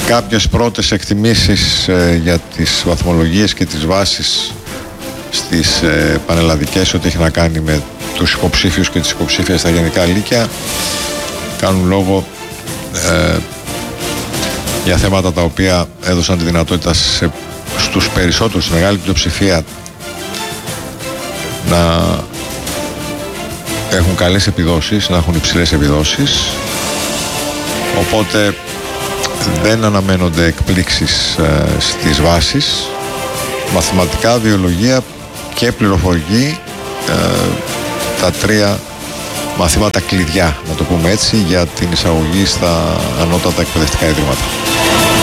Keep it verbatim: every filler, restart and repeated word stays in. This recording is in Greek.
κάποιες πρώτες εκτιμήσεις ε, για τις βαθμολογίες και τις βάσεις στις ε, πανελλαδικές, ό,τι έχει να κάνει με τους υποψήφιους και τις υποψήφιες στα γενικά λύκεια, κάνουν λόγο ε, για θέματα τα οποία έδωσαν τη δυνατότητα σε, στους περισσότερους, στη μεγάλη πλειοψηφία, να έχουν καλές επιδόσεις, να έχουν υψηλές επιδόσεις. Οπότε δεν αναμένονται εκπλήξεις ε, στις βάσεις. Μαθηματικά, βιολογία και πληροφορική, ε, τα τρία μαθήματα κλειδιά, να το πούμε έτσι, για την εισαγωγή στα ανώτατα εκπαιδευτικά ιδρύματα.